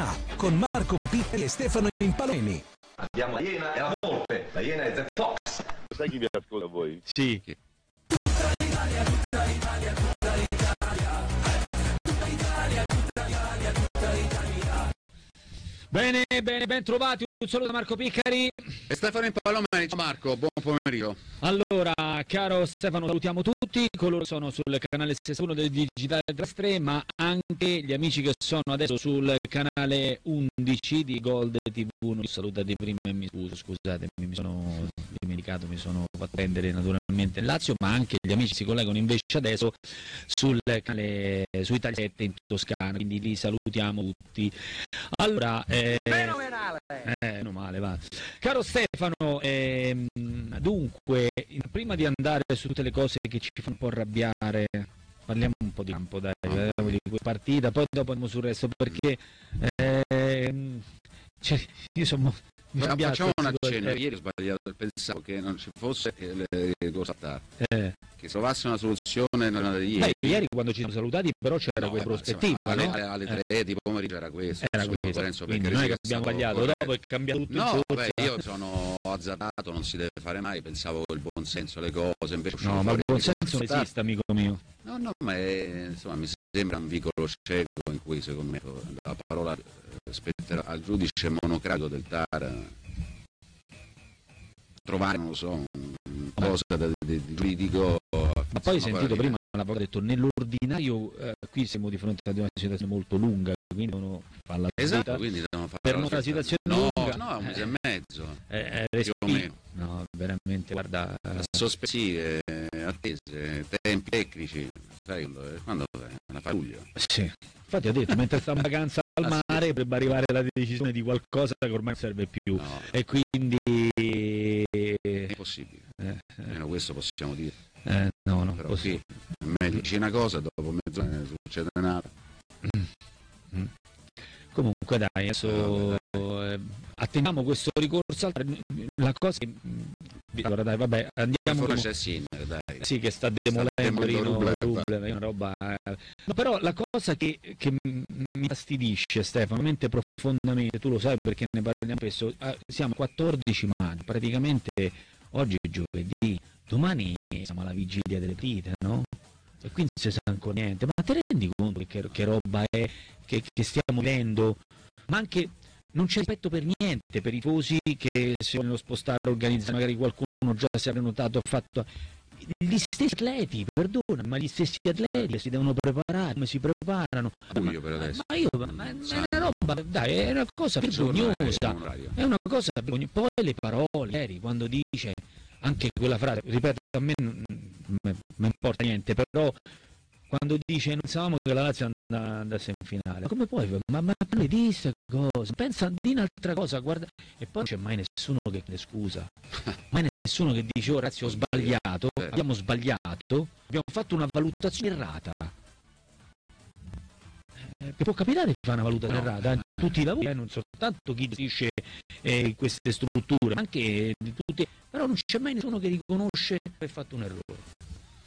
A con Marco Piccoli e Stefano Impaloni. Abbiamo la Iena e la Volpe, la Iena è The Fox. Sai chi vi ascolta voi? Sì. Bene, ben trovati, un saluto da Marco Piccari e Stefano Impalomeni. Ciao Marco, buon pomeriggio. Allora, caro Stefano, salutiamo tutti coloro che sono sul canale 61 del Digitale Terrestre, ma anche gli amici che sono adesso sul canale 11 di Gold TV. Non salutati prima e mi scuso, scusatemi, mi sono dimenticato, mi sono fatto prendere naturalmente il Lazio, ma anche gli amici si collegano invece adesso sul canale, su Italia 7 in Toscana, quindi li salutiamo tutti. Allora, fenomenale! Non male, va. Caro Stefano, dunque, prima di andare su tutte le cose che ci fanno un po' arrabbiare, parliamo un po' di campo, dai, parliamo di quella partita, poi dopo andiamo sul resto, perché io sono... Facciamo un accenno. Ieri ho sbagliato, pensavo che non ci fosse che si trovasse una soluzione nella di ieri. Ieri quando ci siamo salutati però c'era quella prospettiva, alle 3 di pomeriggio era questo. Quindi non è che abbiamo sbagliato, dopo è cambiato tutto. No, io sono azzardato, non si deve fare mai, pensavo il buon senso, le cose, invece no, ma il buon senso non esiste, amico mio. No, ma insomma mi sembra un vicolo cieco in cui secondo me la parola spetterà al giudice monocratico del TAR trovare, non lo so, cosa di giuridico. Ma poi hai sentito prima una volta detto nell'ordinario, qui siamo di fronte ad una situazione molto lunga, quindi devono farla esatto, quindi devono per una situazione lunga. No, un mese e mezzo più o meno. No, veramente, guarda, sospensive, attese, tempi tecnici, sai quando è una pattuglia. Sì, infatti ho detto, mentre sta in vacanza al mare potrebbe arrivare la decisione di qualcosa che ormai non serve più, e quindi è impossibile, almeno questo possiamo dire. No, però qui mi dici una cosa, dopo mezz'ora ne succede un'altra. Comunque dai, adesso attendiamo questo ricorso. La cosa che... Allora dai, vabbè, andiamo dai. Sì, che sta demolendo Ruble, è una roba. No, però la cosa che mi fastidisce, Stefano, veramente profondamente, tu lo sai perché ne parliamo spesso, siamo 14 maggio, praticamente oggi è giovedì, domani siamo alla vigilia delle partite, no? E quindi non si sa ancora niente, ma ti rendi conto che roba è che stiamo vivendo? Ma anche non c'è rispetto per niente per i tifosi che si vogliono spostare, organizzare, magari qualcuno già si è prenotato, ha fatto gli stessi atleti, perdona, ma gli stessi atleti si devono preparare, come si preparano? Ma è una roba, dai, è una cosa vergognosa, è una cosa vergognosa. Poi le parole, ieri quando dice anche quella frase, ripeto, a me non importa niente, però quando dice non pensavamo che la Lazio andasse in finale, come puoi? Ma parli di queste cose, pensa di un'altra cosa, guarda, e poi non c'è mai nessuno che chiede scusa, mai nessuno che dice Lazio ho sbagliato, abbiamo sbagliato, abbiamo fatto una valutazione errata. Può capitare di fare una valutazione errata in tutti i lavori, non soltanto chi gestisce queste strutture, ma anche di tutti, però non c'è mai nessuno che riconosce che hai fatto un errore.